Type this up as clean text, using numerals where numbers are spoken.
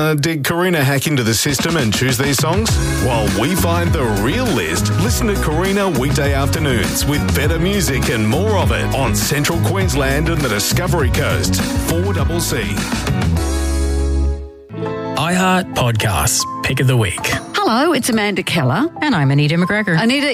Did Karina hack into the system and choose these songs? While we find the real list, listen to Karina weekday afternoons with better music and more of it on Central Queensland and the Discovery Coast. 4CC. iHeart Podcasts, Pick of the Week. Hello, it's Amanda Keller. And I'm Anita McGregor. Anita,